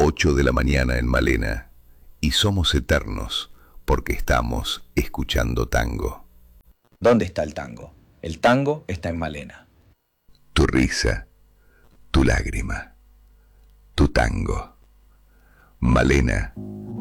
8 de la mañana en Malena, y somos eternos porque estamos escuchando tango. ¿Dónde está el tango? El tango está en Malena. Tu risa, tu lágrima, tu tango. Malena